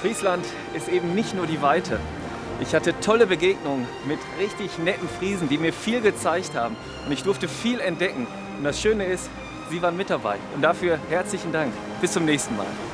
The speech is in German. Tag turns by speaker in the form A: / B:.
A: Friesland ist eben nicht nur die Weite. Ich hatte tolle Begegnungen mit richtig netten Friesen, die mir viel gezeigt haben. Und ich durfte viel entdecken. Und das Schöne ist, Sie waren mit dabei. Und dafür herzlichen Dank. Bis zum nächsten Mal.